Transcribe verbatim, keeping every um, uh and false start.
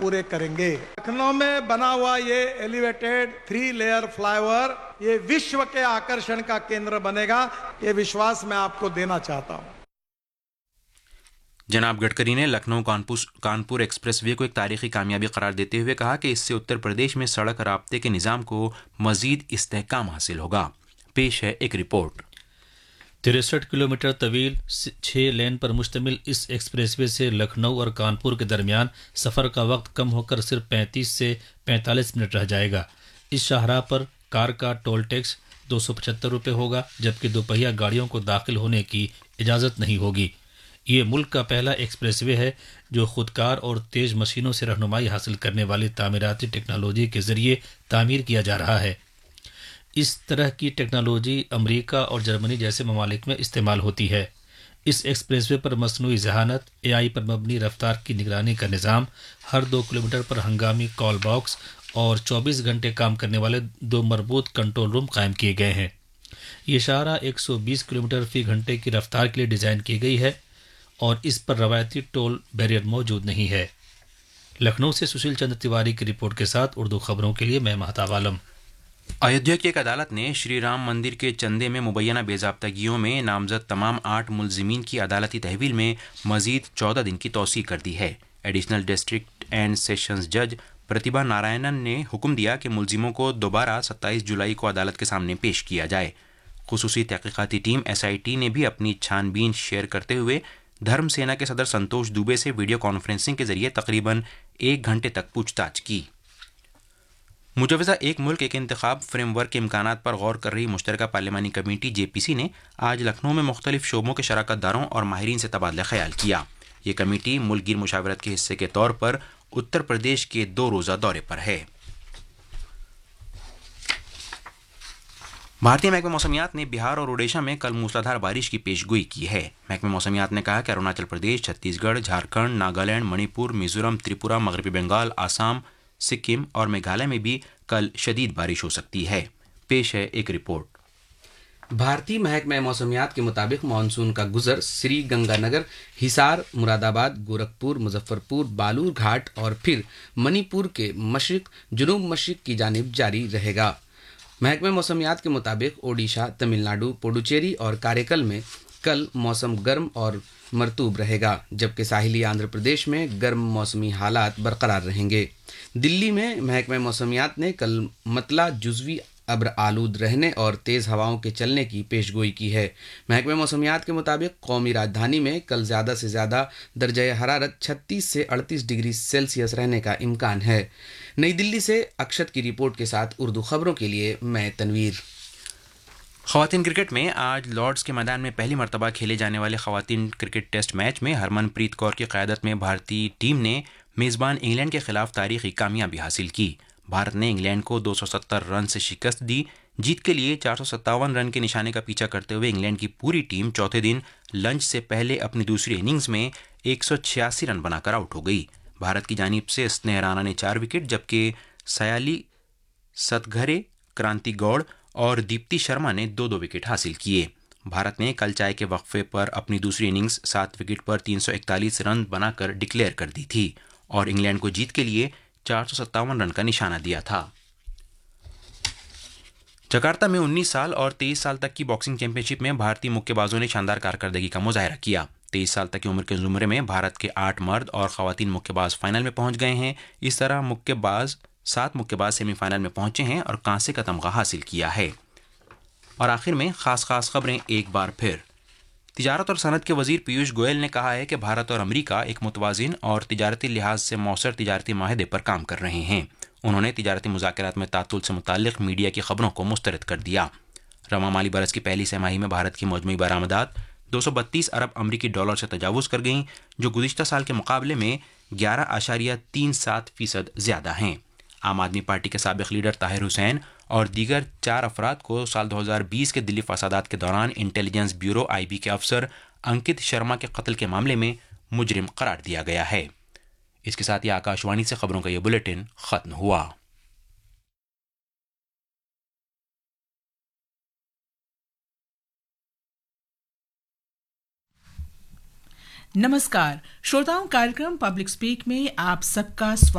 पूरे करेंगे। लखनऊ में बना हुआ ये एलिवेटेड थ्री लेयर फ्लाईओवर ये विश्व के आकर्षण का केंद्र बनेगा, ये विश्वास मैं आपको देना चाहता हूं। जनाब गडकरी ने लखनऊ कानपुर कानपुर एक्सप्रेसवे को एक तारीखी कामयाबी करार देते हुए कहा कि इससे उत्तर प्रदेश में सड़क राब्ते के निज़ाम को मजीद इस्तेहकाम हासिल होगा। पेश है एक रिपोर्ट। तिरसठ किलोमीटर तवील छः लेन पर मुश्तमिल इस एक्सप्रेसवे से लखनऊ और कानपुर के दरमियान सफ़र का वक्त कम होकर सिर्फ पैंतीस से पैंतालीस मिनट रह जाएगा। इस शाहराह पर कार का टोल टैक्स दो सौ पचहत्तर रुपये होगा, जबकि दोपहिया गाड़ियों को दाखिल होने की इजाज़त नहीं होगी। ये मुल्क का पहला एक्सप्रेसवे है जो खुदकार और तेज़ मशीनों से रहनुमाई हासिल करने वाली तामीराती टेक्नोलॉजी के ज़रिए तामीर किया जा रहा है। इस तरह की टेक्नोलॉजी अमेरिका और जर्मनी जैसे ममालिक में इस्तेमाल होती है। इस एक्सप्रेसवे पर मसनूई ज़हानत ए आई पर मबनी रफ्तार की निगरानी का निज़ाम, हर दो किलोमीटर पर हंगामी कॉल बॉक्स और चौबीस घंटे काम करने वाले दो मरबूत कंट्रोल रूम कायम किए गए हैं। ये शाहराह एक सौ बीस किलोमीटर फी घंटे की रफ्तार के लिए डिज़ाइन की गई है और इस पर रवायती टोल बैरियर मौजूद नहीं है। लखनऊ से सुशील चंद्र तिवारी की रिपोर्ट के साथ उर्दू खबरों के लिए मैं महताब आलम। अयोध्या की एक अदालत ने श्री राम मंदिर के चंदे में मुबैना बेज़ाब्तगियों में नामजद तमाम आठ मुलजिमीन की अदालती तहवील में मजीद चौदह दिन की तौसीक कर दी है। एडिशनल डिस्ट्रिक्ट एंड सेशंस जज प्रतिभा नारायणन ने हुक्म दिया कि मुलजिमों को दोबारा सत्ताईस जुलाई को अदालत के सामने पेश किया जाए। खुसूसी तहकीकाती टीम एस आई टी ने भी अपनी छानबीन शेयर करते हुए धर्म सेना के सदर संतोष दुबे से वीडियो कॉन्फ्रेंसिंग के जरिए तकरीबन एक घंटे तक पूछताछ की। मुजवजा एक मुल्क एक इंतखाब फ्रेमवर्क के इम्कानात पर गौर कर रही मुश्तरका पार्लिमानी कमेटी जे पी सी ने आज लखनऊ में मुख्तलिफ शोबों के शराकतदारों और माहिरीन से तबादला ख्याल किया। ये कमेटी मुल्क गिर मुशावरत के हिस्से के तौर पर उत्तर प्रदेश के दो रोज़ा दौरे पर है। भारतीय महकमे मौसमियात ने बिहार और ओडिशा में कल मूसलाधार बारिश की पेशगोई की है। महकमे मौसमियात ने कहा कि अरुणाचल प्रदेश, छत्तीसगढ़, झारखंड, नागालैंड, मणिपुर, मिजोरम, त्रिपुरा, मगरबी बंगाल, आसाम, सिक्किम और मेघालय में भी कल शदीद बारिश हो सकती है। पेश है एक रिपोर्ट। भारतीय महकमा मौसमियात के मुताबिक मानसून का गुजर श्री गंगानगर, हिसार, मुरादाबाद, गोरखपुर, मुजफ्फरपुर, बालूर घाट और फिर मणिपुर के मशरिक जुनूब मशरिक की जानिब जारी रहेगा। महकमा मौसमियात के मुताबिक ओडिशा, तमिलनाडु, पुडुचेरी और कारेकल में कल मौसम गर्म और मरतूब रहेगा, जबकि साहिली आंध्र प्रदेश में गर्म मौसमी हालात बरकरार रहेंगे। दिल्ली में महकमा मौसमियात ने कल मतला जुज़वी अब्र आलूद रहने और तेज़ हवाओं के चलने की पेशगोई की है। महकमा मौसमियात के मुताबिक कौमी राजधानी में कल ज़्यादा से ज़्यादा दर्जा हरारत छत्तीस से अड़तीस डिग्री सेल्सियस रहने का इम्कान है। नई दिल्ली से अक्षत की रिपोर्ट के साथ उर्दू खबरों के लिए मैं तनवीर। ख़वातीन क्रिकेट में आज लॉर्ड्स के मैदान में पहली मरतबा खेले जाने वाले ख़वातीन क्रिकेट टेस्ट मैच में हरमनप्रीत कौर की क़यादत में भारतीय टीम ने मेज़बान इंग्लैंड के खिलाफ तारीखी कामयाबी हासिल की। भारत ने इंग्लैंड को दो सौ सत्तर रन से शिकस्त दी। जीत के लिए चार सौ सत्तावन रन के निशाने का पीछा करते हुए इंग्लैंड की पूरी टीम चौथे दिन लंच से पहले अपनी दूसरी इनिंग्स में एक सौ छियासी रन बनाकर आउट हो गई। भारत की जानिब से स्नेह राणा ने चार विकेट, जबकि सयाली सतघरे, क्रांति गौड़ और दीप्ति शर्मा ने दो दो विकेट हासिल किए। भारत ने कल चाय के वक्फे पर अपनी दूसरी इनिंग्स सात विकेट पर तीन सौ इकतालीस रन बनाकर डिक्लेयर कर दी थी और इंग्लैंड को जीत के लिए चार सौ सत्तावन रन का निशाना दिया था। जकार्ता में उन्नीस साल और तेईस साल तक की बॉक्सिंग चैंपियनशिप में भारतीय मुक्केबाजों ने शानदार कारकर्दगी का मुजाहरा किया। तेईस साल तक की उम्र के जुमरे में भारत के आठ मर्द और ख़वातीन मुक्केबाज फाइनल में पहुंच गए हैं। इस तरह मुक्केबाज सात मुक्केबाज सेमीफाइनल में पहुंचे हैं और कांसे का तमगा हासिल किया है। और आखिर में खास खास खबरें एक बार फिर। तिजारत और सनत के वजीर पीयूष गोयल ने कहा है कि भारत और अमेरिका एक मुतवाज़िन और तिजारती लिहाज से मौसर तिजारती माहदे पर काम कर रहे हैं। उन्होंने तिजारती मुज़ाकरात में तातुल से मुताल्लिक़ मीडिया की खबरों को मुस्तरद कर दिया। रवा माली बरस की पहली छमाही में भारत की मजमूई बरामदात दो सौ बत्तीस अरब अमरीकी डॉलर से तजावुज़ कर गईं, जो गुज़िश्ता साल के मुकाबले में ग्यारह आशारिया तीन सात फ़ीसद ज़्यादा हैं। आम आदमी पार्टी के साबिक़ लीडर ताहिर हुसैन और दीगर चार अफराद को साल दो हज़ार बीस के दिल्ली फसादात के दौरान इंटेलिजेंस ब्यूरो आई बी के अफसर अंकित शर्मा के कत्ल के मामले में मुजरिम करार दिया गया है। इसके साथ ही आकाशवाणी से खबरों का यह बुलेटिन ख़त्म हुआ। नमस्कार श्रोताओं, कार्यक्रम पब्लिक स्पीक में आप सबका स्वागत।